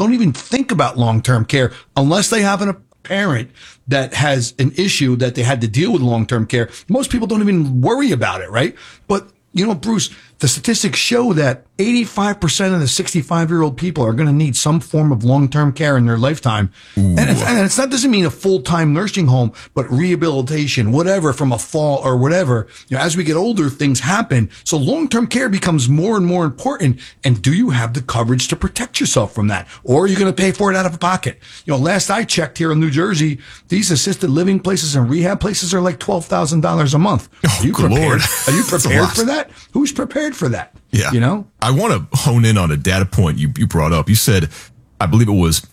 don't even think about long-term care unless they have a parent that has an issue that they had to deal with long-term care. Most people don't even worry about it, right? But, Bruce, the statistics show that 85% of the 65-year-old people are going to need some form of long-term care in their lifetime. And it's not doesn't mean a full-time nursing home, but rehabilitation, whatever, from a fall or whatever. As we get older, things happen. So long-term care becomes more and more important. And do you have the coverage to protect yourself from that? Or are you going to pay for it out of pocket? Last I checked here in New Jersey, these assisted living places and rehab places are like $12,000 a month. Are you prepared? Lord. Are you prepared for that? Who's prepared for that? Yeah. I want to hone in on a data point you brought up. You said, I believe it was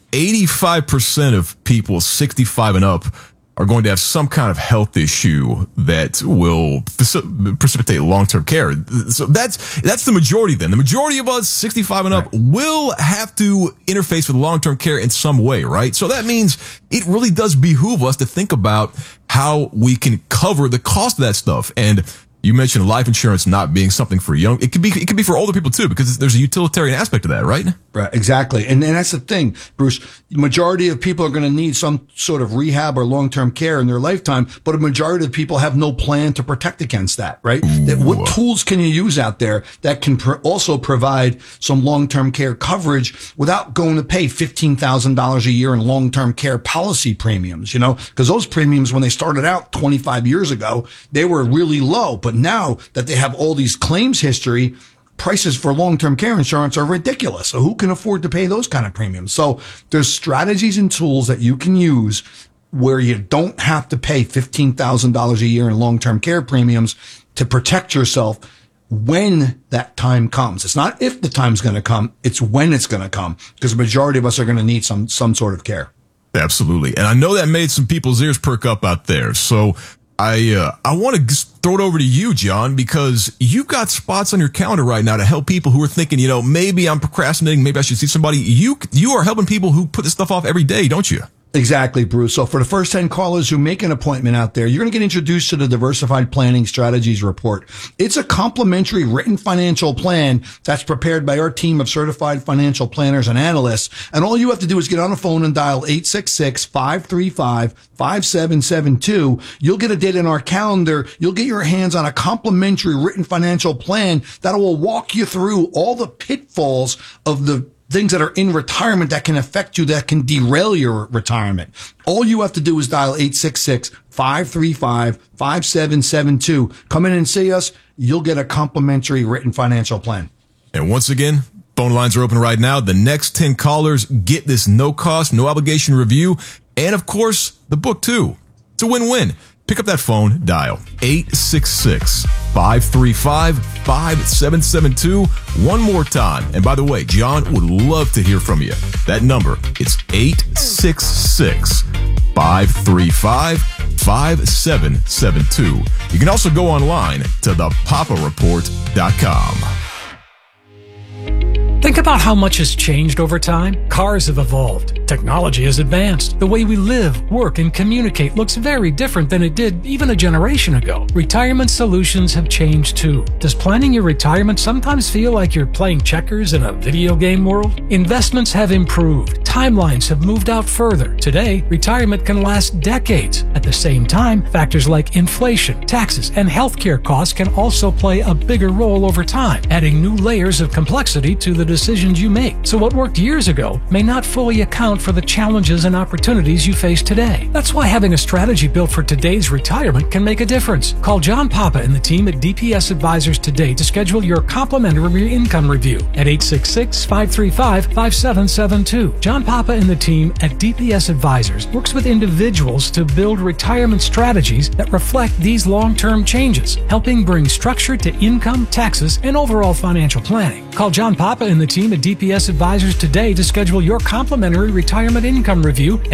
85% of people 65 and up are going to have some kind of health issue that will precipitate long-term care. So that's the majority then. The majority of us 65 and up will have to interface with long-term care in some way, right? So that means it really does behoove us to think about how we can cover the cost of that stuff. And you mentioned life insurance not being something for young. It could be for older people too, because there's a utilitarian aspect to that, right? Right, exactly. And that's the thing, Bruce. The majority of people are going to need some sort of rehab or long-term care in their lifetime, but a majority of people have no plan to protect against that, right? What tools can you use out there that can also provide some long-term care coverage without going to pay $15,000 a year in long-term care policy premiums, because those premiums, when they started out 25 years ago, they were really low. But now that they have all these claims history, prices for long-term care insurance are ridiculous. So who can afford to pay those kind of premiums? So there's strategies and tools that you can use where you don't have to pay $15,000 a year in long-term care premiums to protect yourself when that time comes. It's not if the time's going to come, it's when it's going to come, because the majority of us are going to need some sort of care. Absolutely. And I know that made some people's ears perk up out there. So I want to throw it over to you, John, because you've got spots on your calendar right now to help people who are thinking, maybe I'm procrastinating, maybe I should see somebody. You are helping people who put this stuff off every day, don't you? Exactly, Bruce. So for the first 10 callers who make an appointment out there, you're going to get introduced to the Diversified Planning Strategies Report. It's a complimentary written financial plan that's prepared by our team of certified financial planners and analysts. And all you have to do is get on the phone and dial 866-535-5772. You'll get a date in our calendar. You'll get your hands on a complimentary written financial plan that will walk you through all the pitfalls of the things that are in retirement that can affect you, that can derail your retirement. All you have to do is dial 866-535-5772. Come in and see us. You'll get a complimentary written financial plan. And once again, phone lines are open right now. The next 10 callers get this no cost, no obligation review. And of course, the book too. It's a win-win. Pick up that phone, dial 866-535-5772. One more time. And by the way, John would love to hear from you. That number, it's 866-535-5772. You can also go online to thepapareport.com. Think about how much has changed over time. Cars have evolved. Technology has advanced. The way we live, work, and communicate looks very different than it did even a generation ago. Retirement solutions have changed too. Does planning your retirement sometimes feel like you're playing checkers in a video game world? Investments have improved. Timelines have moved out further. Today, retirement can last decades. At the same time, factors like inflation, taxes, and healthcare costs can also play a bigger role over time, adding new layers of complexity to the decisions you make. So what worked years ago may not fully account for the challenges and opportunities you face today. That's why having a strategy built for today's retirement can make a difference. Call John Papa and the team at DPS Advisors today to schedule your complimentary income review at 866-535-5772. John Papa and the team at DPS Advisors works with individuals to build retirement strategies that reflect these long-term changes, helping bring structure to income, taxes, and overall financial planning. Call John Papa and the team at DPS Advisors today to schedule your complimentary retirement income review at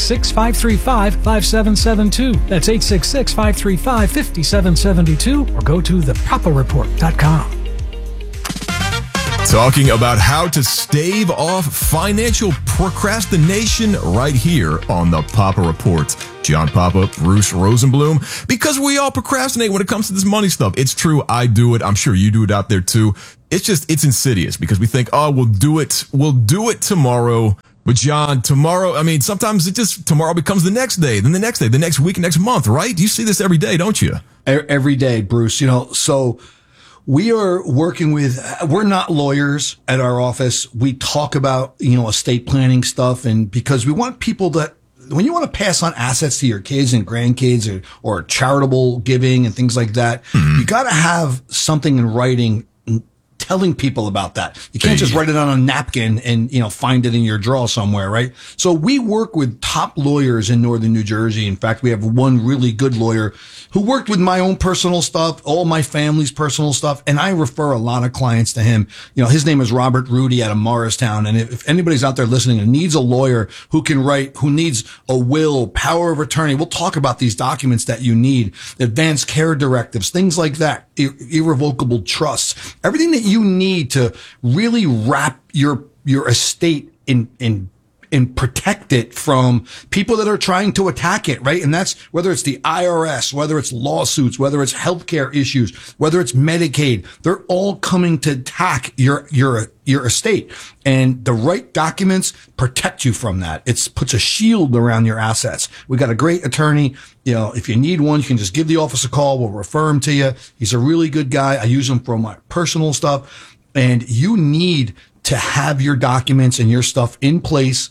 866-535-5772. That's 866-535-5772, or go to thepapareport.com. Talking about how to stave off financial procrastination right here on the Papa Report. John Papa, Bruce Rosenblum, because we all procrastinate when it comes to this money stuff. It's true. I do it. I'm sure you do it out there too. it's insidious because we think, oh, we'll do it tomorrow. But John, tomorrow, I mean, sometimes tomorrow becomes the next day, then the next day, the next week, next month, right? You see this every day, don't you? Every day, Bruce. So we are working we're not lawyers at our office. We talk about, estate planning stuff, and because we want people that, when you want to pass on assets to your kids and grandkids or charitable giving and things like that, you got to have something in writing telling people about that. You can't just write it on a napkin and, find it in your drawer somewhere, right? So we work with top lawyers in Northern New Jersey. In fact, we have one really good lawyer who worked with my own personal stuff, all my family's personal stuff, and I refer a lot of clients to him. His name is Robert Rudy out of Morristown. And if anybody's out there listening and needs a lawyer who needs a will, power of attorney, we'll talk about these documents that you need, advanced care directives, things like that, irrevocable trusts, everything that you need to really wrap your estate in protect it from people that are trying to attack it, right? And that's whether it's the IRS, whether it's lawsuits, whether it's healthcare issues, whether it's Medicaid, they're all coming to attack your estate. And the right documents protect you from that. It puts a shield around your assets. We got a great attorney. If you need one, you can just give the office a call. We'll refer him to you. He's a really good guy. I use him for my personal stuff. And you need to have your documents and your stuff in place,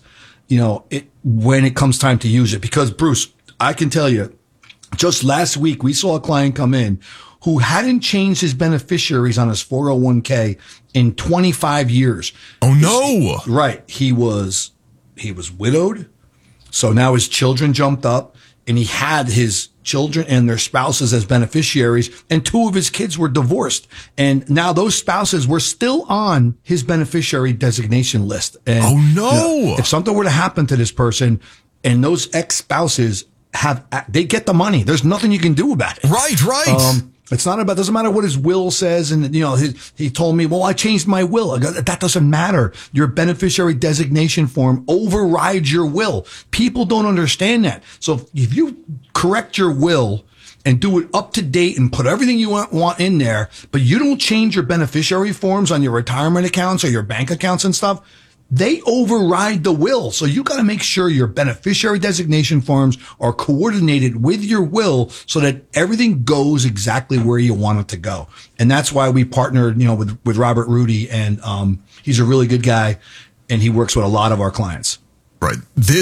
when it comes time to use it. Because Bruce, I can tell you, just last week, we saw a client come in who hadn't changed his beneficiaries on his 401k in 25 years. Oh no. Right. He was widowed. So now his children jumped up, and he had his children and their spouses as beneficiaries, and 2 of his kids were divorced. And now those spouses were still on his beneficiary designation list. And, oh no. If something were to happen to this person and those ex-spouses they get the money, there's nothing you can do about it. Right. Doesn't matter what his will says. And, he told me, well, I changed my will. That doesn't matter. Your beneficiary designation form overrides your will. People don't understand that. So if you correct your will and do it up to date and put everything you want in there, but you don't change your beneficiary forms on your retirement accounts or your bank accounts and stuff, they override the will. So you got to make sure your beneficiary designation forms are coordinated with your will so that everything goes exactly where you want it to go. And that's why we partnered, with Robert Rudy, and he's a really good guy, and he works with a lot of our clients. Right.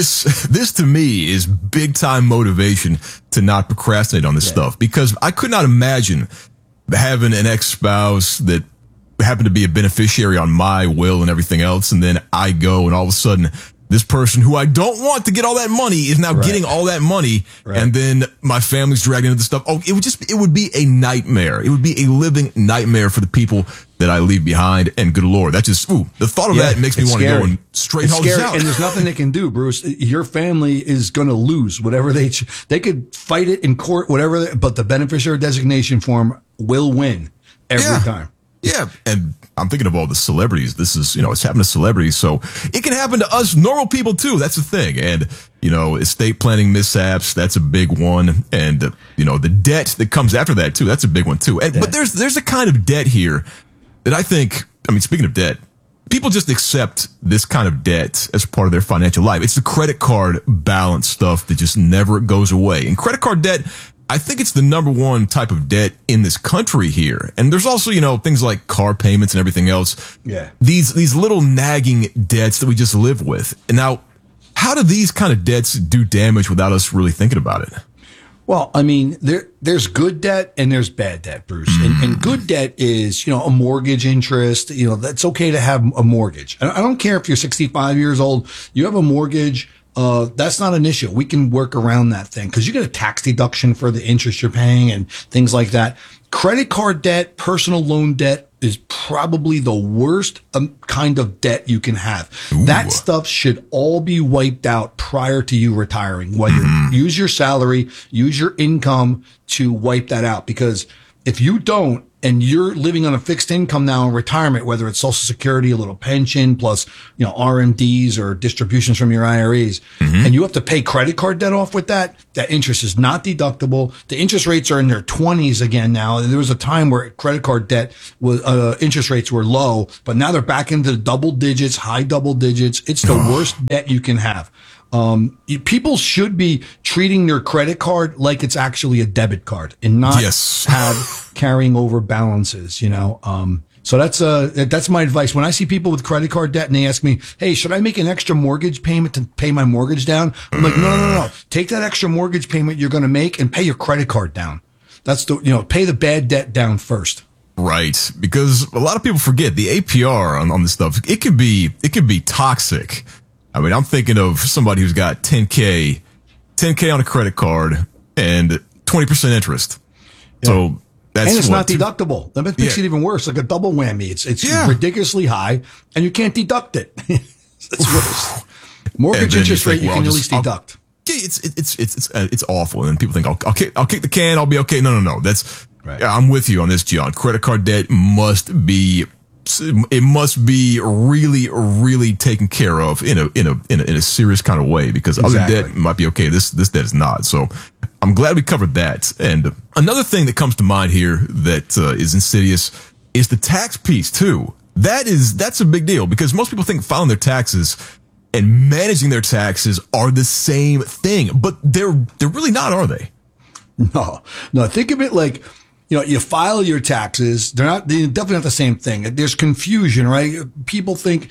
This to me is big time motivation to not procrastinate on this stuff, because I could not imagine having an ex-spouse that happened to be a beneficiary on my will and everything else, and then I go and all of a sudden this person who I don't want to get all that money is now getting all that money, and then my family's dragged into the stuff. Oh, it would be a nightmare. It would be a living nightmare for the people that I leave behind. And good Lord, that just, the thought of that makes me want to go and straighten all this out. And there's nothing they can do, Bruce. Your family is going to lose whatever they could fight it in court, whatever, but the beneficiary designation form will win every time. Yeah, and I'm thinking of all the celebrities. This is, it's happened to celebrities, so it can happen to us normal people too. That's the thing. And, estate planning mishaps, that's a big one. And, the debt that comes after that too, that's a big one too. But there's a kind of debt here that I think, speaking of debt, people just accept this kind of debt as part of their financial life. It's the credit card balance stuff that just never goes away. And credit card debt, I think it's the number one type of debt in this country here. And there's also, things like car payments and everything else. Yeah. These little nagging debts that we just live with. And now, how do these kind of debts do damage without us really thinking about it? Well, there's good debt and there's bad debt, Bruce. And good debt is, a mortgage interest. That's okay to have a mortgage. I don't care if you're 65 years old, you have a mortgage. That's not an issue. We can work around that thing because you get a tax deduction for the interest you're paying and things like that. Credit card debt, personal loan debt is probably the worst kind of debt you can have. Ooh. That stuff should all be wiped out prior to you retiring. Whether use your salary, use your income to wipe that out. Because if you don't, and you're living on a fixed income now in retirement, whether it's Social Security, a little pension, plus, RMDs or distributions from your IRAs, and you have to pay credit card debt off with that interest is not deductible. The interest rates are in their 20s again now. There was a time where credit card debt was, interest rates were low, but now they're back into the double digits, high double digits. It's the worst debt you can have. People should be treating their credit card like it's actually a debit card and not have carrying over balances, So that's my advice. When I see people with credit card debt and they ask me, hey, should I make an extra mortgage payment to pay my mortgage down? I'm like, no. Take that extra mortgage payment you're going to make and pay your credit card down. That's pay the bad debt down first. Right. Because a lot of people forget the APR on this stuff. It can be toxic. I mean, I'm thinking of somebody who's got 10K on a credit card and 20% interest. Yeah. So that's, and it's not deductible. That makes it even worse, like a double whammy. It's ridiculously high and you can't deduct it. It's worse. Mortgage interest rate, you can at least deduct. It's awful. And people think, I'll kick the can. I'll be okay. No. That's right. I'm with you on this, John. Credit card debt must be really, really taken care of in a serious kind of way, because other debt might be okay. This debt is not. So I'm glad we covered that. And another thing that comes to mind here that is insidious is the tax piece too. That's a big deal, because most people think filing their taxes and managing their taxes are the same thing, but they're really not, are they? No. Think of it like, you file your taxes. They're definitely not the same thing. There's confusion, right? People think,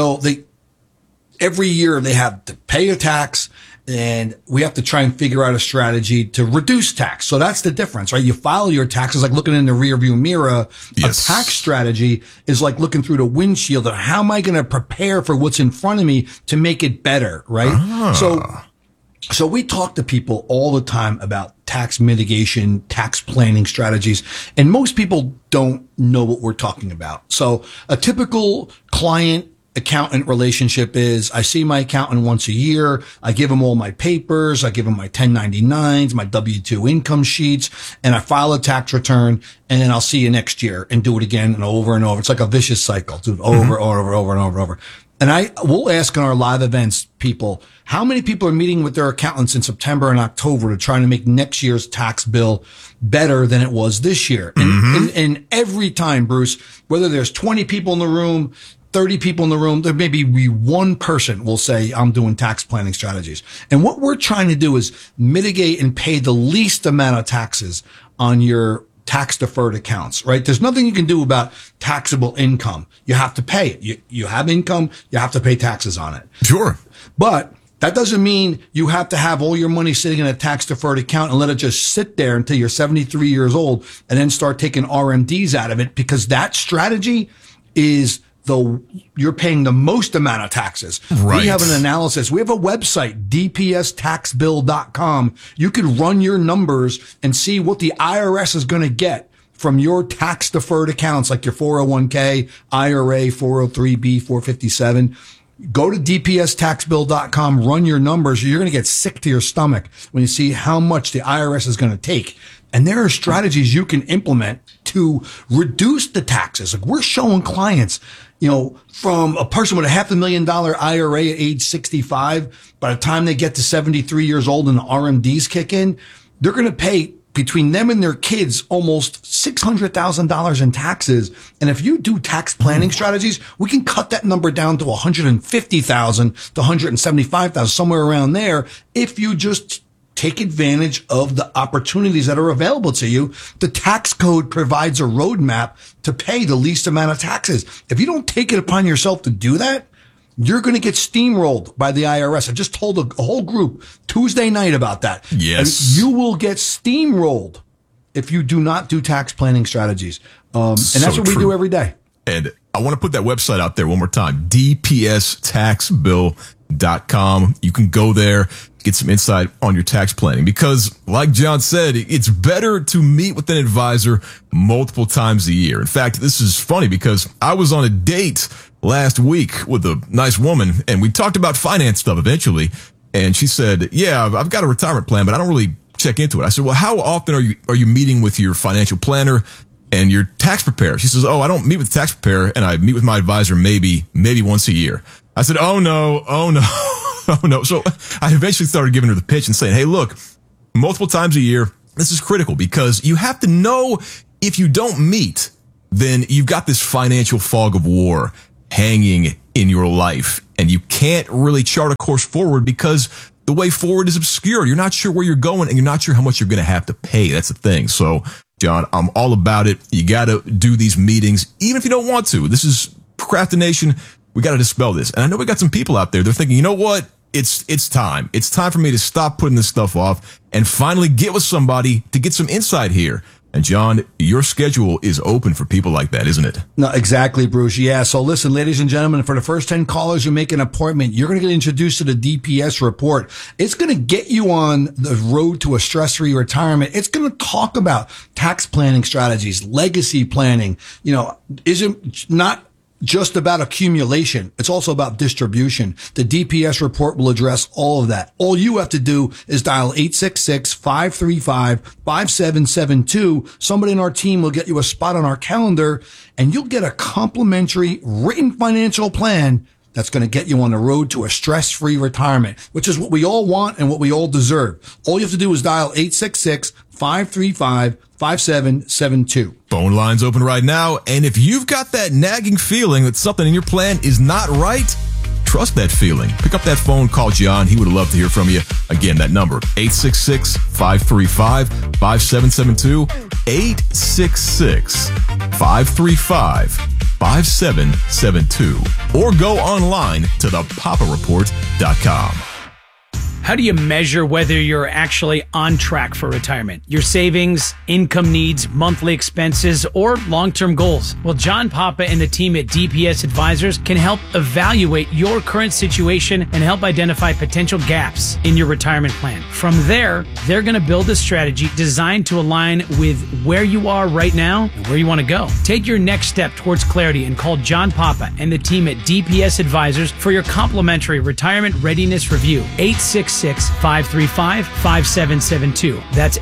every year they have to pay a tax, and we have to try and figure out a strategy to reduce tax. So that's the difference, right? You file your taxes like looking in the rearview mirror. Yes. A tax strategy is like looking through the windshield. How am I going to prepare for what's in front of me to make it better, right? So we talk to people all the time about tax mitigation, tax planning strategies, and most people don't know what we're talking about. So a typical client accountant relationship is, I see my accountant once a year. I give him all my papers. I give him my 1099s, my W-2 income sheets, and I file a tax return, and then I'll see you next year and do it again and over and over. It's like a vicious cycle. Do it over and over. And we'll ask in our live events people, how many people are meeting with their accountants in September and October to try to make next year's tax bill better than it was this year? And every time, Bruce, whether there's 20 people in the room, 30 people in the room, there may be one person will say, I'm doing tax planning strategies. And what we're trying to do is mitigate and pay the least amount of taxes on your tax deferred accounts, right? There's nothing you can do about taxable income. You have to pay it. You have income, you have to pay taxes on it. Sure. But that doesn't mean you have to have all your money sitting in a tax deferred account and let it just sit there until you're 73 years old and then start taking RMDs out of it, because that strategy is you're paying the most amount of taxes. Right. We have an analysis. We have a website, dpstaxbill.com. You can run your numbers and see what the IRS is going to get from your tax deferred accounts, like your 401k, IRA, 403b, 457. Go to dpstaxbill.com, run your numbers. You're going to get sick to your stomach when you see how much the IRS is going to take. And there are strategies you can implement to reduce the taxes. Like, we're showing clients, from a person with a $500,000 IRA at age 65, by the time they get to 73 years old and the RMDs kick in, they're going to pay, between them and their kids, almost $600,000 in taxes. And if you do tax planning strategies, we can cut that number down to $150,000 to $175,000, somewhere around there, if you just take advantage of the opportunities that are available to you. The tax code provides a roadmap to pay the least amount of taxes. If you don't take it upon yourself to do that, you're going to get steamrolled by the IRS. I just told a whole group Tuesday night about that. Yes. And you will get steamrolled if you do not do tax planning strategies. And that's what we do every day. And I want to put that website out there one more time, dpstaxbill.com. You can go there, get some insight on your tax planning, because like John said, it's better to meet with an advisor multiple times a year. In fact, this is funny because I was on a date last week with a nice woman and we talked about finance stuff eventually. And she said, yeah, I've got a retirement plan, but I don't really check into it. I said, well, how often are you meeting with your financial planner? and your tax preparer. She says, oh, I don't meet with the tax preparer, and I meet with my advisor maybe once a year. I said, oh no. Oh no. So I eventually started giving her the pitch and saying, hey, look, multiple times a year, this is critical because you have to know if you don't meet, then you've got this financial fog of war hanging in your life, and you can't really chart a course forward because the way forward is obscure. You're not sure where you're going, and you're not sure how much you're going to have to pay. That's the thing. So, John, I'm all about it. You got to do these meetings, even if you don't want to. This is procrastination. We got to dispel this. And I know we got some people out there. They're thinking, you know what? It's time. It's time for me to stop putting this stuff off and finally get with somebody to get some insight here. And John, your schedule is open for people like that, isn't it? No, exactly, Bruce. Yeah. So listen, ladies and gentlemen, for the first 10 callers who make an appointment, you're going to get introduced to the DPS report. It's going to get you on the road to a stress-free retirement. It's going to talk about tax planning strategies, legacy planning. You know, isn't not just about accumulation. It's also about distribution. The DPS report will address all of that. All you have to do is dial 866-535-5772. Somebody in our team will get you a spot on our calendar, and you'll get a complimentary written financial plan that's going to get you on the road to a stress-free retirement, which is what we all want and what we all deserve. All you have to do is dial 866-535-5772. Phone lines open right now, and if you've got that nagging feeling that something in your plan is not right, trust that feeling. Pick up that phone, call John. He would love to hear from you. Again, that number, 866-535-5772, 866-535-5772, or go online to thepapareport.com. How do you measure whether you're actually on track for retirement? Your savings, income needs, monthly expenses, or long-term goals? Well, John Papa and the team at DPS Advisors can help evaluate your current situation and help identify potential gaps in your retirement plan. From there, they're going to build a strategy designed to align with where you are right now and where you want to go. Take your next step towards clarity and call John Papa and the team at DPS Advisors for your complimentary retirement readiness review. 866-535-5772. That's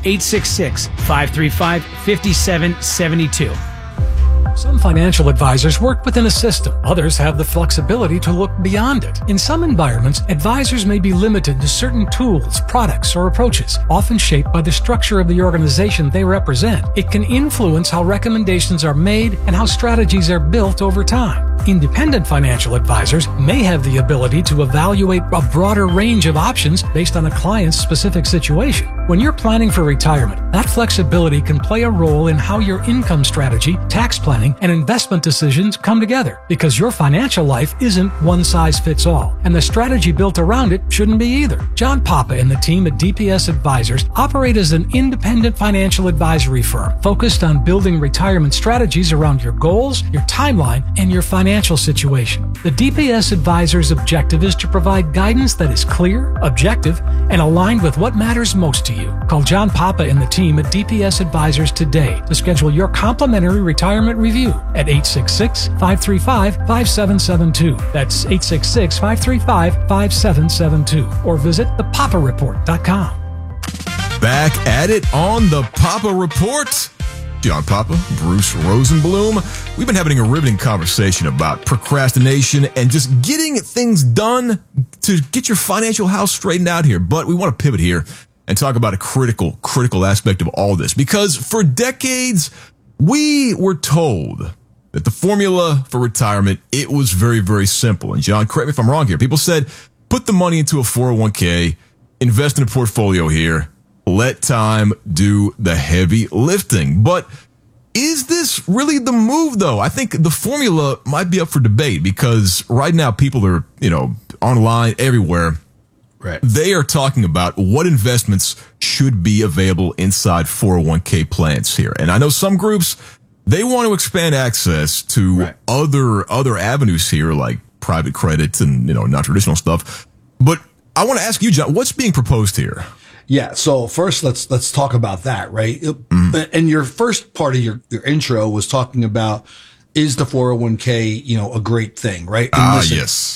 866-535-5772. Some financial advisors work within a system. Others have the flexibility to look beyond it. In some environments, advisors may be limited to certain tools, products, or approaches, often shaped by the structure of the organization they represent. It can influence how recommendations are made and how strategies are built over time. Independent financial advisors may have the ability to evaluate a broader range of options based on a client's specific situation. When you're planning for retirement, that flexibility can play a role in how your income strategy, tax planning, and investment decisions come together, because your financial life isn't one size fits all, and the strategy built around it shouldn't be either. John Papa and the team at DPS Advisors operate as an independent financial advisory firm focused on building retirement strategies around your goals, your timeline, and your financial situation. The DPS Advisors' objective is to provide guidance that is clear, objective, and aligned with what matters most to you. Call John Papa and the team at DPS Advisors today to schedule your complimentary retirement review at 866-535-5772. That's 866-535-5772. Or visit thepapareport.com. Back at it on the Papa Report. John Papa, Bruce Rosenblum. We've been having a riveting conversation about procrastination and just getting things done to get your financial house straightened out here. But we want to pivot here and talk about a critical aspect of all this, because for decades, we were told that the formula for retirement, it was very, very simple. And John, correct me if I'm wrong here. People said, put the money into a 401k, invest in a portfolio here, let time do the heavy lifting. But is this really the move, though? I think the formula might be up for debate, because right now people are, online everywhere. Right. They are talking about what investments should be available inside 401k plans here. And I know some groups, they want to expand access to other avenues here, like private credit and, non-traditional stuff. But I want to ask you, John, what's being proposed here? Yeah. So first, let's talk about that, right? Mm-hmm. And your first part of your intro was talking about, is the 401k, a great thing, right? And listen, yes.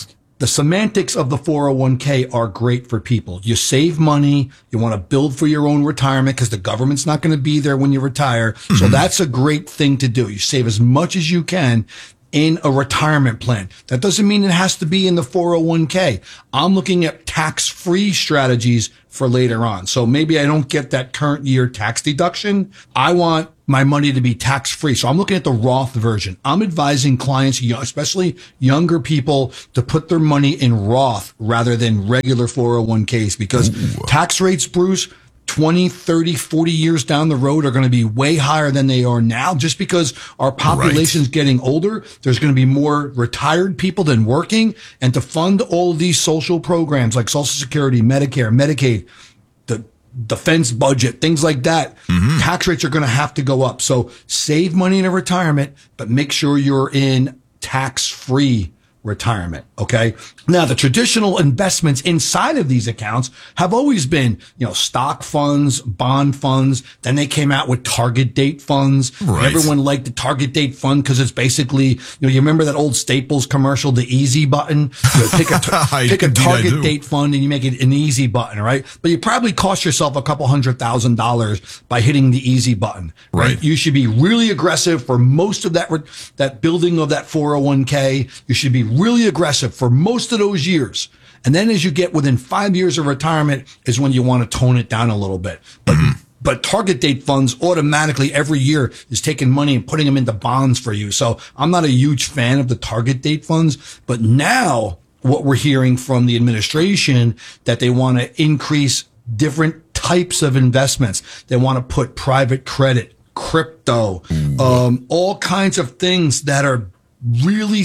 the semantics of the 401k are great for people. You save money. You want to build for your own retirement because the government's not going to be there when you retire. Mm-hmm. So that's a great thing to do. You save as much as you can in a retirement plan. That doesn't mean it has to be in the 401k. I'm looking at tax-free strategies for later on. So maybe I don't get that current year tax deduction. I want my money to be tax-free. So I'm looking at the Roth version. I'm advising clients, especially younger people, to put their money in Roth rather than regular 401ks because tax rates, Bruce, 20, 30, 40 years down the road are going to be way higher than they are now just because our population is getting older. There's going to be more retired people than working. And to fund all of these social programs like Social Security, Medicare, Medicaid, the defense budget, things like that, tax rates are going to have to go up. So save money in a retirement, but make sure you're in tax-free retirement. Okay. Now the traditional investments inside of these accounts have always been, stock funds, bond funds. Then they came out with target date funds. Right. Everyone liked the target date fund because it's basically, you remember that old Staples commercial, the easy button? Pick a target date fund and you make it an easy button, right? But you probably cost yourself a couple $100,000 by hitting the easy button, right? You should be really aggressive for most of that building of that 401k. You should be really aggressive for most of those years. And then as you get within 5 years of retirement is when you want to tone it down a little bit. But target date funds automatically every year is taking money and putting them into bonds for you. So I'm not a huge fan of the target date funds. But now what we're hearing from the administration that they want to increase different types of investments. They want to put private credit, crypto, all kinds of things that are really,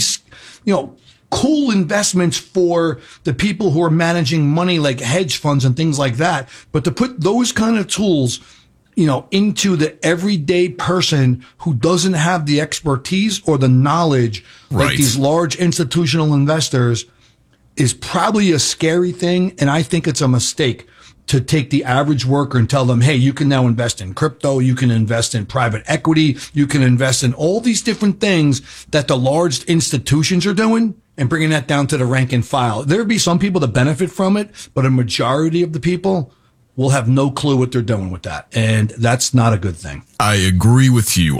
cool investments for the people who are managing money like hedge funds and things like that. But to put those kind of tools, into the everyday person who doesn't have the expertise or the knowledge like these large institutional investors is probably a scary thing. And I think it's a mistake to take the average worker and tell them, hey, you can now invest in crypto, you can invest in private equity, you can invest in all these different things that the large institutions are doing and bringing that down to the rank and file. There'll be some people that benefit from it, but a majority of the people will have no clue what they're doing with that. And that's not a good thing. I agree with you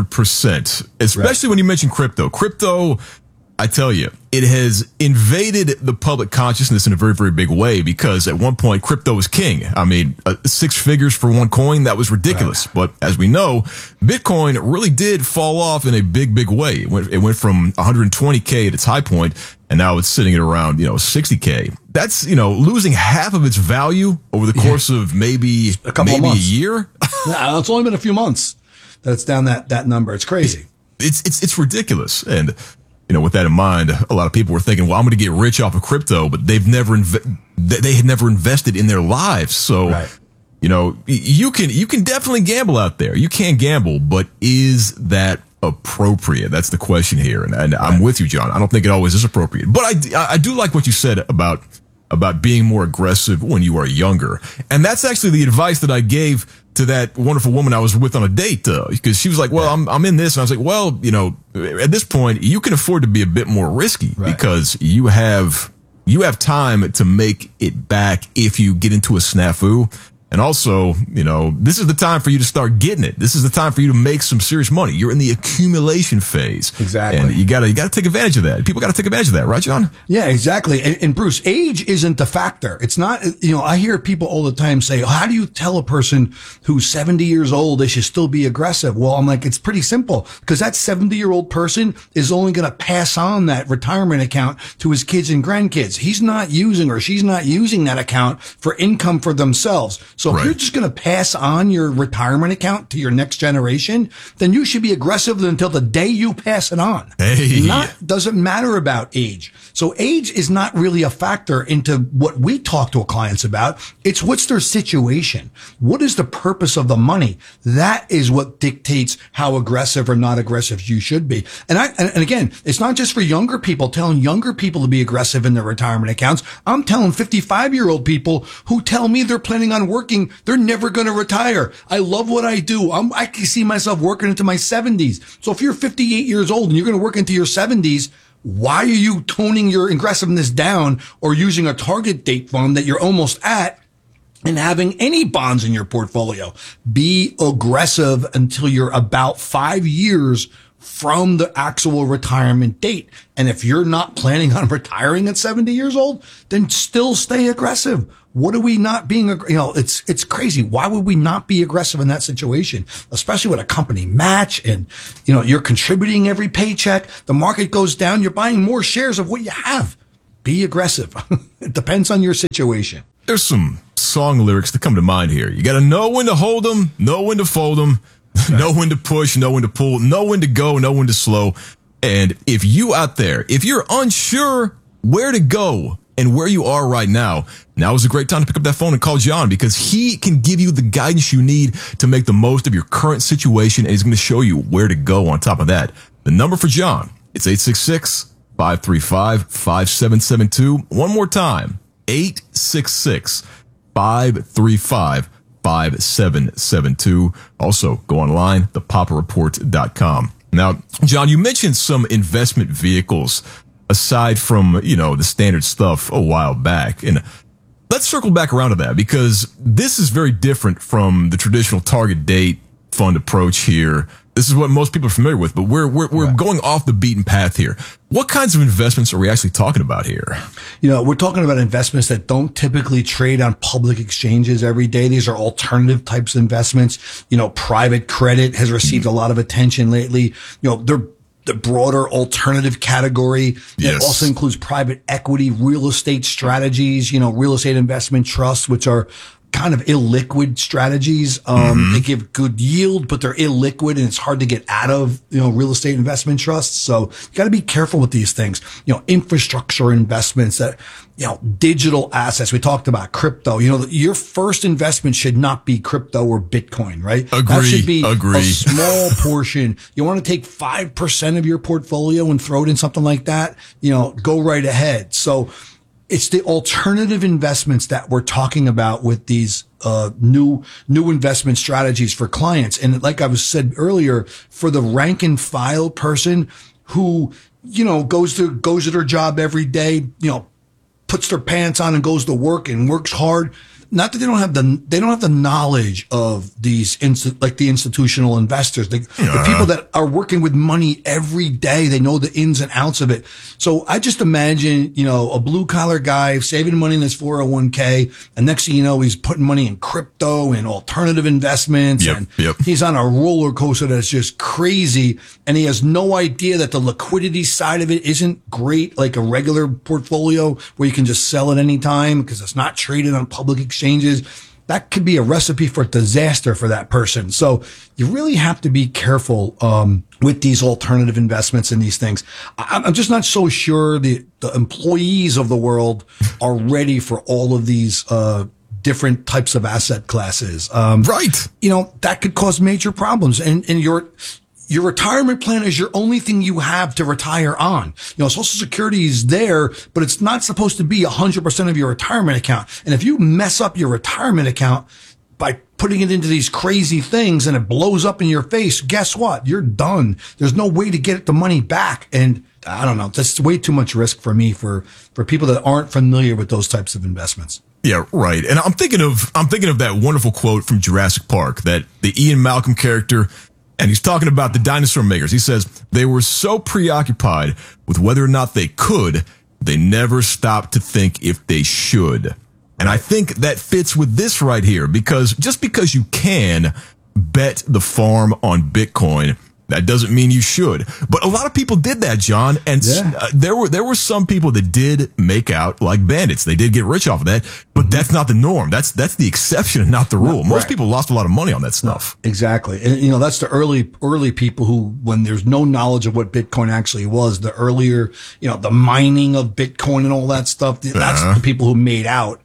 100%, especially when you mention crypto. Crypto, I tell you, it has invaded the public consciousness in a very, very big way because at one point, crypto was king. I mean, 6 figures for one coin, that was ridiculous. But as we know, Bitcoin really did fall off in a big, big way. It went from 120K at its high point, and now it's sitting at around, 60K. That's, losing half of its value over the course of maybe a year. It's only been a few months that it's down that number. It's crazy. It's ridiculous. And with that in mind, a lot of people were thinking, well, I'm going to get rich off of crypto, but they had never invested in their lives. So, you can definitely gamble out there. You can gamble, but is that appropriate? That's the question here. And I'm with you, John. I don't think it always is appropriate, but I do like what you said about being more aggressive when you are younger. And that's actually the advice that I gave to that wonderful woman I was with on a date, because she was like, well, I'm in this. And I was like, well, at this point you can afford to be a bit more risky because you have time to make it back if you get into a snafu. And also, this is the time for you to start getting it. This is the time for you to make some serious money. You're in the accumulation phase. Exactly. And you gotta take advantage of that. People gotta take advantage of that, right, John? Yeah, exactly. And Bruce, age isn't the factor. It's not, I hear people all the time say, how do you tell a person who's 70 years old they should still be aggressive? Well, I'm like, it's pretty simple because that 70-year-old person is only going to pass on that retirement account to his kids and grandkids. He's not using or she's not using that account for income for themselves. So if you're just going to pass on your retirement account to your next generation, then you should be aggressive until the day you pass it on. Doesn't matter about age. So age is not really a factor into what we talk to our clients about. It's what's their situation. What is the purpose of the money? That is what dictates how aggressive or not aggressive you should be. And again, it's not just for younger people, telling younger people to be aggressive in their retirement accounts. I'm telling 55-year-old people who tell me they're planning on working, they're never going to retire. I love what I do. I can see myself working into my 70s. So if you're 58 years old and you're going to work into your 70s, why are you toning your aggressiveness down or using a target date fund that you're almost at and having any bonds in your portfolio? Be aggressive until you're about 5 years from the actual retirement date. And if you're not planning on retiring at 70 years old, then still stay aggressive. What are we not being, it's crazy. Why would we not be aggressive in that situation? Especially with a company match and, you're contributing every paycheck. The market goes down. You're buying more shares of what you have. Be aggressive. It depends on your situation. There's some song lyrics that come to mind here. You got to know when to hold them, know when to fold them, know when to push, know when to pull, know when to go, know when to slow. And if you out there, if you're unsure where to go and where you are right now, now is a great time to pick up that phone and call John, because he can give you the guidance you need to make the most of your current situation, and he's going to show you where to go on top of that. The number for John, it's 866-535-5772. One more time, 866-535-5772. Also, go online, thepapareport.com. Now, John, you mentioned some investment vehicles aside from, the standard stuff a while back. And let's circle back around to that, because this is very different from the traditional target date fund approach here. This is what most people are familiar with, but we're right. Going off the beaten path here. What kinds of investments are we actually talking about here? We're talking about investments that don't typically trade on public exchanges every day. These are alternative types of investments. Private credit has received a lot of attention lately. They're the broader alternative category. It also includes private equity, real estate strategies, real estate investment trusts, which are kind of illiquid strategies. They give good yield, but they're illiquid and it's hard to get out of, real estate investment trusts. So you got to be careful with these things. Infrastructure investments that, digital assets. We talked about crypto. Your first investment should not be crypto or Bitcoin, right? That should be a small portion. You want to take 5% of your portfolio and throw it in something like that, go right ahead. So it's the alternative investments that we're talking about with these new investment strategies for clients. And like I was said earlier, for the rank and file person who, goes to their job every day, puts their pants on and goes to work and works hard. Not that they don't have the knowledge of these the institutional investors, the people that are working with money every day. They know the ins and outs of it. So I just imagine, a blue collar guy saving money in his 401k, and next thing you know, he's putting money in crypto and alternative investments, he's on a roller coaster that's just crazy, and he has no idea that the liquidity side of it isn't great, like a regular portfolio where you can just sell at any time because it's not traded on public exchanges. That could be a recipe for disaster for that person. So you really have to be careful with these alternative investments and these things. I'm just not so sure the employees of the world are ready for all of these different types of asset classes. Right. That could cause major problems. And your retirement plan is your only thing you have to retire on. Social Security is there, but it's not supposed to be 100% of your retirement account. And if you mess up your retirement account by putting it into these crazy things and it blows up in your face, guess what? You're done. There's no way to get the money back. And I don't know. That's way too much risk for me, for people that aren't familiar with those types of investments. Yeah, right. And I'm thinking of that wonderful quote from Jurassic Park, that the Ian Malcolm character, and he's talking about the dinosaur makers. He says, they were so preoccupied with whether or not they could, they never stopped to think if they should. And I think that fits with this right here, because just because you can bet the farm on Bitcoin, that doesn't mean you should. But a lot of people did that, John. And there were some people that did make out like bandits. They did get rich off of that, but that's not the norm. That's the exception and not the rule. Most people lost a lot of money on that stuff. Exactly. And, that's the early people who, when there's no knowledge of what Bitcoin actually was, the earlier, the mining of Bitcoin and all that stuff, that's the people who made out.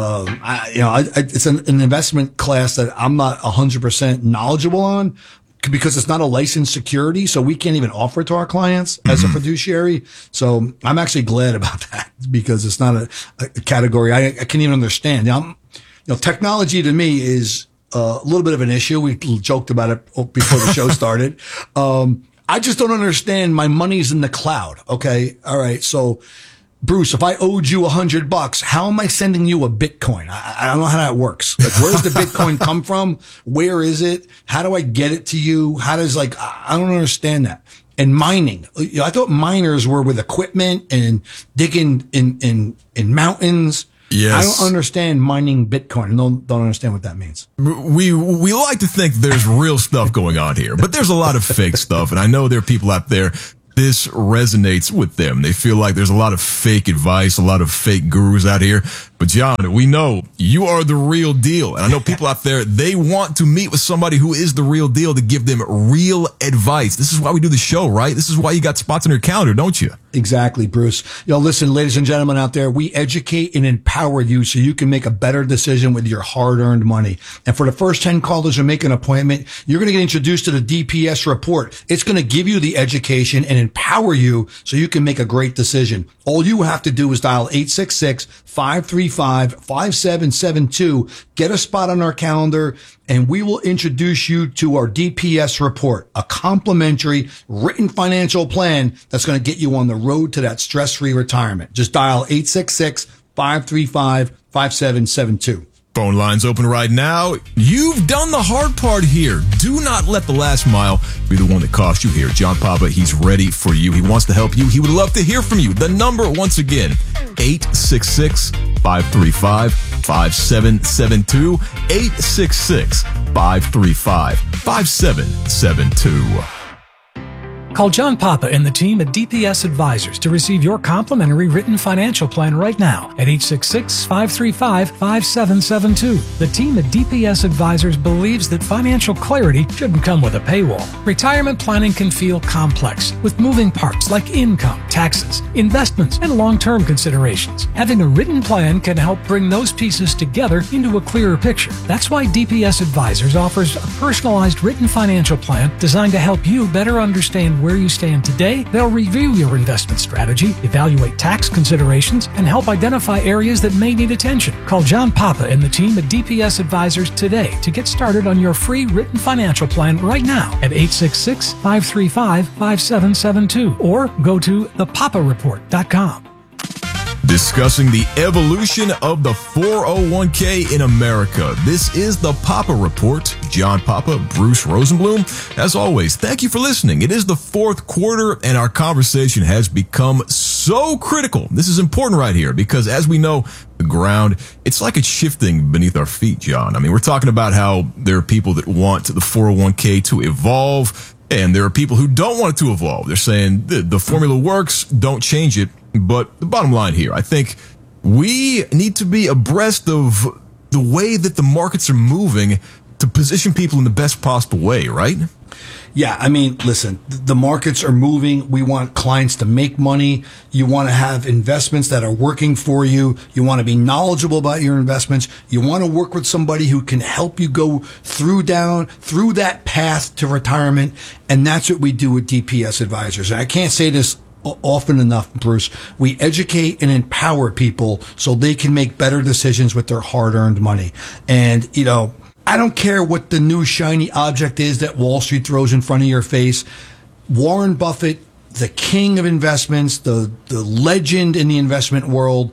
It's an investment class that I'm not 100% knowledgeable on, because it's not a licensed security, so we can't even offer it to our clients as a fiduciary. So I'm actually glad about that, because it's not a category I can't even understand. Technology to me is a little bit of an issue. We joked about it before the show started. I just don't understand. My money's in the cloud. Okay. All right. So Bruce, if I owed you $100, how am I sending you a Bitcoin? I don't know how that works. Like, where does the Bitcoin come from? Where is it? How do I get it to you? How does I don't understand that. And mining. I thought miners were with equipment and digging in mountains. Yes. I don't understand mining Bitcoin. Don't understand what that means. We like to think there's real stuff going on here, but there's a lot of fake stuff. And I know there are people out there, this resonates with them. They feel like there's a lot of fake advice, a lot of fake gurus out here. But John, we know you are the real deal. And I know people out there, they want to meet with somebody who is the real deal to give them real advice. This is why we do the show, right? This is why you got spots on your calendar, don't you? Exactly, Bruce. Listen, ladies and gentlemen out there, we educate and empower you so you can make a better decision with your hard-earned money. And for the first 10 callers who make an appointment, you're going to get introduced to the DPS report. It's going to give you the education and empower you so you can make a great decision. All you have to do is dial 866-535-5772, get a spot on our calendar, and we will introduce you to our DPS report, a complimentary written financial plan that's going to get you on the road to that stress-free retirement. Just dial 866-535-5772. Phone lines open right now. You've done the hard part here. Do not let the last mile be the one that costs you here. John Papa, he's ready for you. He wants to help you. He would love to hear from you. The number, once again, 866-535-5772. 866-535-5772. Call John Papa and the team at DPS Advisors to receive your complimentary written financial plan right now at 866-535-5772. The team at DPS Advisors believes that financial clarity shouldn't come with a paywall. Retirement planning can feel complex with moving parts like income, taxes, investments, and long-term considerations. Having a written plan can help bring those pieces together into a clearer picture. That's why DPS Advisors offers a personalized written financial plan designed to help you better understand where you stand today. They'll review your investment strategy, evaluate tax considerations, and help identify areas that may need attention. Call John Papa and the team at DPS Advisors today to get started on your free written financial plan right now at 866-535-5772 or go to thepapareport.com. Discussing the evolution of the 401k in America. This is the Papa Report. John Papa, Bruce Rosenblum. As always, thank you for listening. It is the fourth quarter and our conversation has become so critical. This is important right here because as we know, the ground, it's like it's shifting beneath our feet, John. I mean, we're talking about how there are people that want the 401k to evolve and there are people who don't want it to evolve. They're saying the formula works, don't change it. But the bottom line here, I think we need to be abreast of the way that the markets are moving to position people in the best possible way, right? Yeah, I mean, listen, the markets are moving. We want clients to make money. You want to have investments that are working for you. You want to be knowledgeable about your investments. You want to work with somebody who can help you go through that path to retirement. And that's what we do with DPS Advisors. And I can't say this often enough, Bruce. We educate and empower people so they can make better decisions with their hard-earned money. And, I don't care what the new shiny object is that Wall Street throws in front of your face. Warren Buffett, the king of investments, the legend in the investment world,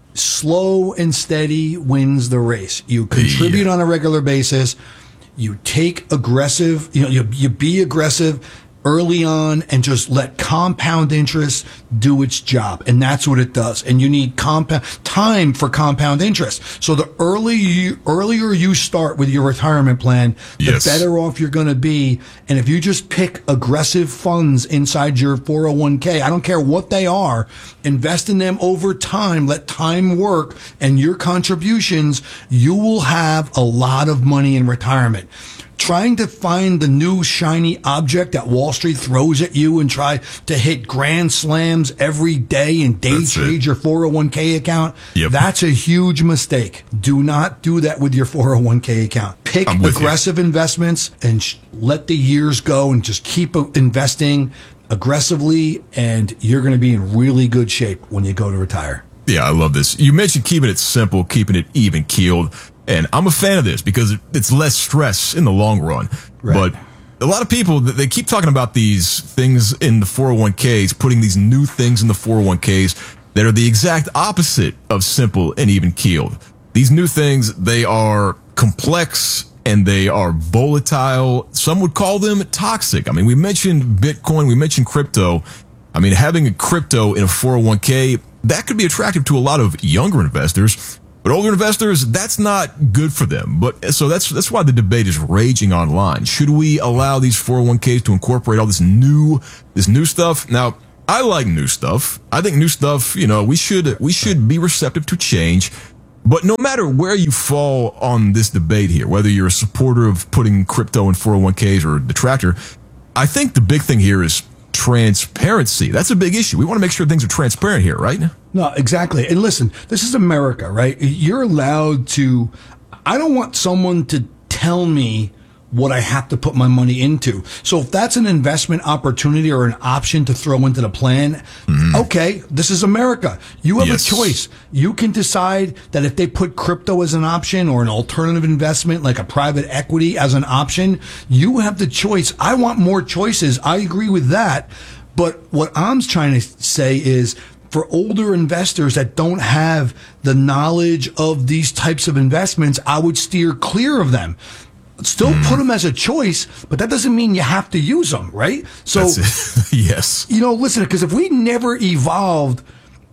slow and steady wins the race. You contribute on a regular basis. You take aggressive, you be aggressive early on and just let compound interest do its job. And that's what it does. And you need time for compound interest. So the earlier you start with your retirement plan, the better off you're going to be. And if you just pick aggressive funds inside your 401k, I don't care what they are, invest in them over time, let time work and your contributions, you will have a lot of money in retirement. Trying to find the new shiny object that Wall Street throws at you and try to hit grand slams every day and day trade your 401k account, that's a huge mistake. Do not do that with your 401k account. Pick aggressive investments and let the years go and just keep investing aggressively, and you're going to be in really good shape when you go to retire. Yeah, I love this. You mentioned keeping it simple, keeping it even keeled. And I'm a fan of this because it's less stress in the long run. Right. But a lot of people, they keep talking about these things in the 401ks, putting these new things in the 401ks that are the exact opposite of simple and even keeled. These new things, they are complex and they are volatile. Some would call them toxic. I mean, we mentioned Bitcoin, we mentioned crypto. I mean, having a crypto in a 401k, that could be attractive to a lot of younger investors. But older investors, that's not good for them. But so that's why the debate is raging online. Should we allow these 401ks to incorporate all this new stuff? Now, I like new stuff. I think new stuff, we should be receptive to change. But no matter where you fall on this debate here, whether you're a supporter of putting crypto in 401ks or a detractor, I think the big thing here is transparency. That's a big issue. We want to make sure things are transparent here, right? No, exactly. And listen, this is America, right? You're allowed to, I don't want someone to tell me what I have to put my money into. So if that's an investment opportunity or an option to throw into the plan, okay, this is America. You have a choice. You can decide that if they put crypto as an option or an alternative investment like a private equity as an option, you have the choice. I want more choices. I agree with that. But what I'm trying to say is, for older investors that don't have the knowledge of these types of investments, I would steer clear of them. Still put them as a choice, but that doesn't mean you have to use them, right? So, yes. Listen, because if we never evolved,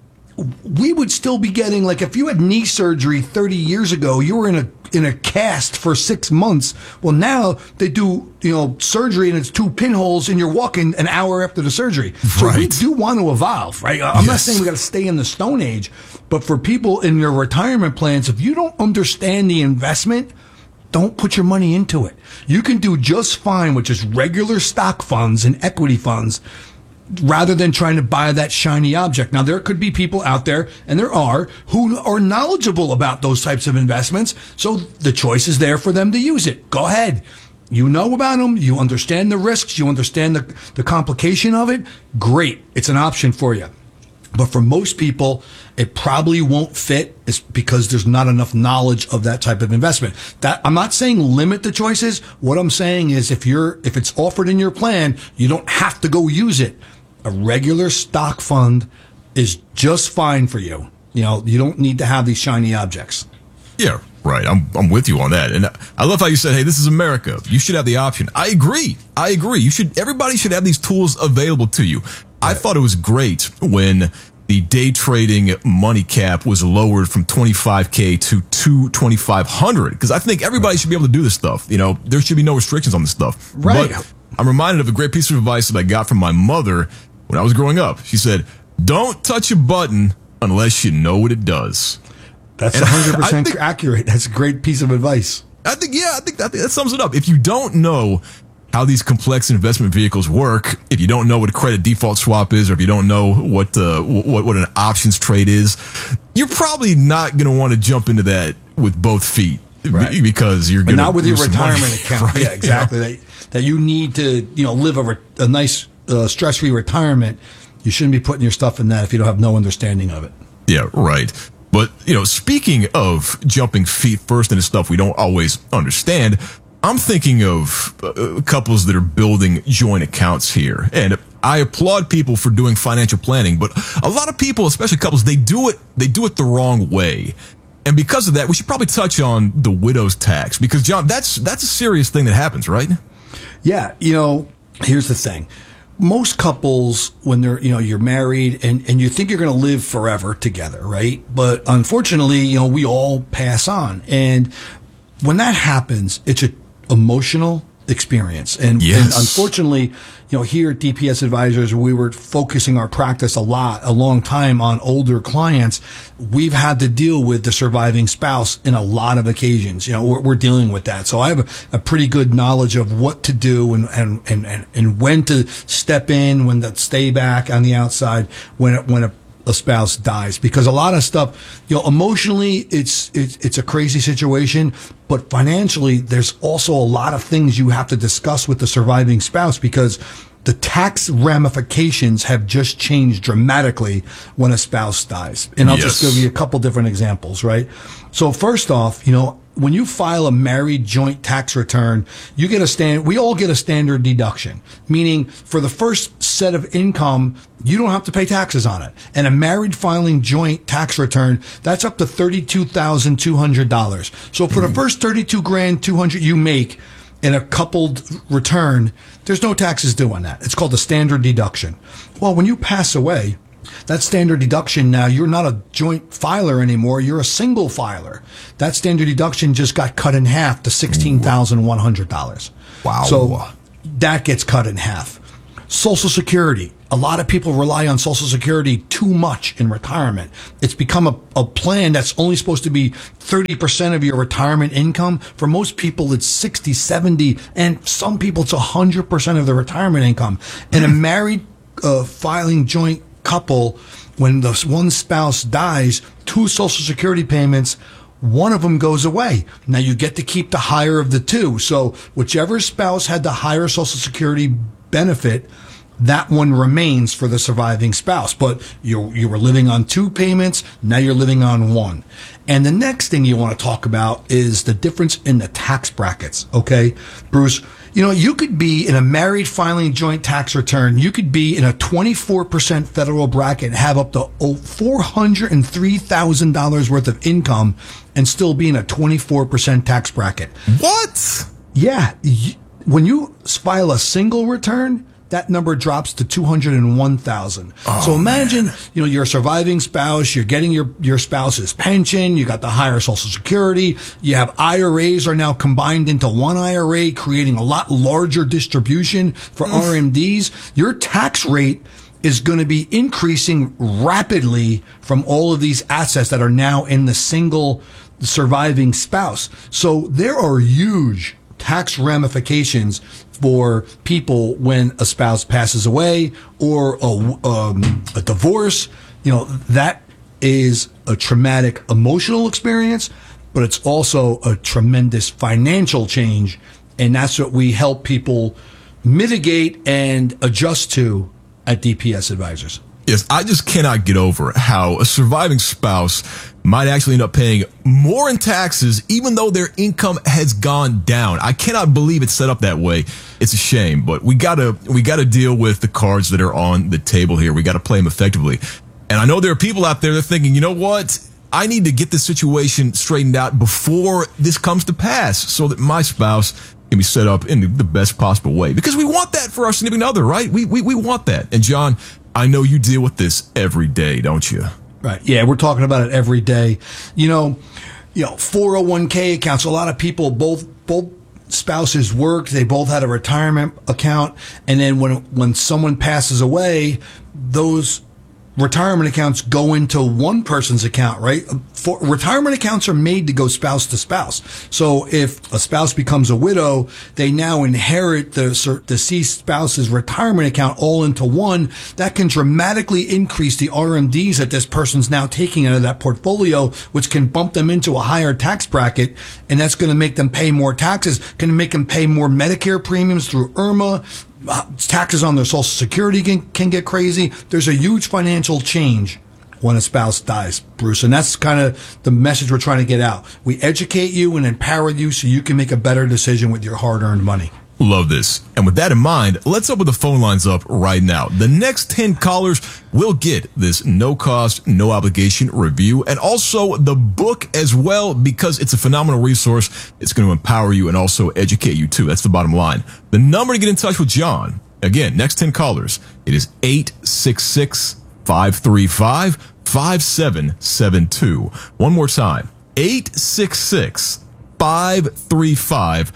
we would still be getting, like, if you had knee surgery 30 years ago, you were in a cast for 6 months. Well, now they do, surgery and it's 2 pinholes and you're walking an hour after the surgery. So we do want to evolve, right? I'm not saying we got to stay in the Stone Age, but for people in your retirement plans, if you don't understand the investment, don't put your money into it. You can do just fine with just regular stock funds and equity funds rather than trying to buy that shiny object. Now, there could be people out there, and there are, who are knowledgeable about those types of investments. So the choice is there for them to use it. Go ahead. You know about them. You understand the risks. You understand the complication of it. Great. It's an option for you. But for most people, it probably won't fit. It's because there's not enough knowledge of that type of investment. That, I'm not saying limit the choices. What I'm saying is if it's offered in your plan, you don't have to go use it. A regular stock fund is just fine for you. You don't need to have these shiny objects. Yeah, right. I'm with you on that. And I love how you said, hey, this is America. You should have the option. I agree. Everybody should have these tools available to you. I thought it was great when the day trading money cap was lowered from 25K to 2,500, because I think everybody should be able to do this stuff. There should be no restrictions on this stuff. Right. But I'm reminded of a great piece of advice that I got from my mother when I was growing up. She said, don't touch a button unless you know what it does. That's 100% accurate. That's a great piece of advice. I think that sums it up. If you don't know how these complex investment vehicles work, if you don't know what a credit default swap is, or if you don't know what an options trade is, you're probably not going to want to jump into that with both feet, right? Because you're going to, not with your retirement account. Right? Yeah, exactly. That you need to live a nice stress-free retirement. You shouldn't be putting your stuff in that if you don't have no understanding of it. Yeah, right. But speaking of jumping feet first into stuff we don't always understand, I'm thinking of couples that are building joint accounts here, and I applaud people for doing financial planning. But a lot of people, especially couples, they do it the wrong way, and because of that, we should probably touch on the widow's tax, because John, that's a serious thing that happens, right? Yeah, here's the thing. Most couples, when they're, you're married and you think you're going to live forever together, right? But unfortunately, we all pass on, and when that happens, it's an emotional experience. And unfortunately, here at DPS Advisors, we were focusing our practice a long time on older clients. We've had to deal with the surviving spouse in a lot of occasions. We're dealing with that. So I have a pretty good knowledge of what to do and when to step in, when to stay back on the outside, when a spouse dies, because a lot of stuff, emotionally, it's a crazy situation, but financially, there's also a lot of things you have to discuss with the surviving spouse, because the tax ramifications have just changed dramatically when a spouse dies. And I'll just give you a couple different examples, right? So first off, when you file a married joint tax return, you get we all get a standard deduction, meaning for the first set of income, you don't have to pay taxes on it. And a married filing joint tax return, that's up to $32,200. So for the first $32,200 you make in a coupled return, there's no taxes due on that. It's called the standard deduction. Well, when you pass away, that standard deduction now, you're not a joint filer anymore. You're a single filer. That standard deduction just got cut in half to $16,100. Wow. So that gets cut in half. Social Security. A lot of people rely on Social Security too much in retirement. It's become a plan that's only supposed to be 30% of your retirement income. For most people, it's 60, 70, and some people it's 100% of their retirement income. And a married filing joint couple, when the one spouse dies, 2 Social Security payments, one of them goes away. Now you get to keep the higher of the 2. So whichever spouse had the higher Social Security benefit, that one remains for the surviving spouse. But you were living on 2 payments, now you're living on 1. And the next thing you want to talk about is the difference in the tax brackets. Okay, Bruce, you could be in a married filing joint tax return. You could be in a 24% federal bracket, have up to $403,000 worth of income, and still be in a 24% tax bracket. What? Yeah. When you file a single return, that number drops to $201,000. So imagine, you're a surviving spouse, you're getting your spouse's pension, you got the higher Social Security, you have IRAs are now combined into one IRA, creating a lot larger distribution for RMDs. Your tax rate is going to be increasing rapidly from all of these assets that are now in the single surviving spouse. So there are huge tax ramifications for people when a spouse passes away or a divorce. That is a traumatic emotional experience, but it's also a tremendous financial change. And that's what we help people mitigate and adjust to at DPS Advisors. Yes, I just cannot get over how a surviving spouse might actually end up paying more in taxes even though their income has gone down. I cannot believe it's set up that way. It's a shame, but we gotta deal with the cards that are on the table here. We gotta play them effectively. And I know there are people out there that are thinking, you know what? I need to get this situation straightened out before this comes to pass so that my spouse can be set up in the best possible way. Because we want that for our significant other, right? We want that. And John, I know you deal with this every day, don't you? Right. Yeah, we're talking about it every day. 401k accounts. A lot of people, both spouses worked. They both had a retirement account. And then when someone passes away, those retirement accounts go into one person's account, right? Retirement accounts are made to go spouse to spouse. So if a spouse becomes a widow, they now inherit the deceased spouse's retirement account all into one. That can dramatically increase the RMDs that this person's now taking out of that portfolio, which can bump them into a higher tax bracket. And that's going to make them pay more taxes, going to make them pay more Medicare premiums through IRMA. Taxes on their Social Security can get crazy. There's a huge financial change when a spouse dies, Bruce. And that's kind of the message we're trying to get out. We educate you and empower you so you can make a better decision with your hard-earned money. Love this. And with that in mind, let's open the phone lines up right now. The next 10 callers will get this no-cost, no-obligation review and also the book as well because it's a phenomenal resource. It's going to empower you and also educate you too. That's the bottom line. The number to get in touch with John, again, next 10 callers, it is 866-535-5772. One more time, 866-535-5772.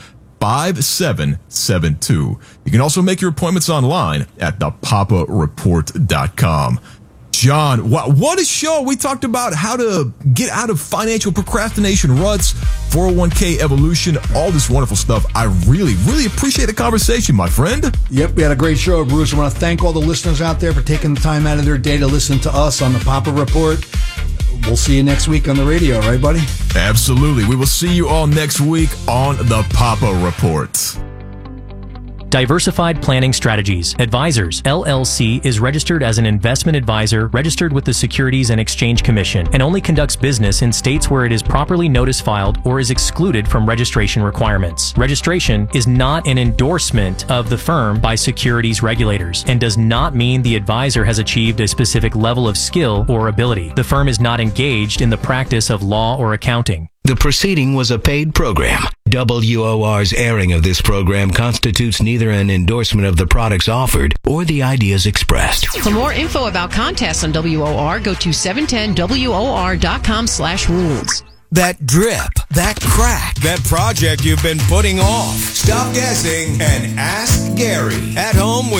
5772. You can also make your appointments online at thepapareport.com. John, what a show. We talked about how to get out of financial procrastination ruts, 401k evolution, all this wonderful stuff. I really, really appreciate the conversation, my friend. Yep, we had a great show, Bruce. I want to thank all the listeners out there for taking the time out of their day to listen to us on the Papa Report. We'll see you next week on the radio, right, buddy? Absolutely. We will see you all next week on the Papa Report. Diversified Planning Strategies Advisors, LLC is registered as an investment advisor registered with the Securities and Exchange Commission and only conducts business in states where it is properly notice filed or is excluded from registration requirements. Registration is not an endorsement of the firm by securities regulators and does not mean the advisor has achieved a specific level of skill or ability. The firm is not engaged in the practice of law or accounting. The proceeding was a paid program. WOR's airing of this program constitutes neither an endorsement of the products offered or the ideas expressed. For more info about contests on WOR, go to 710WOR.com/rules. That drip, that crack, that project you've been putting off. Stop guessing and ask Gary. At home with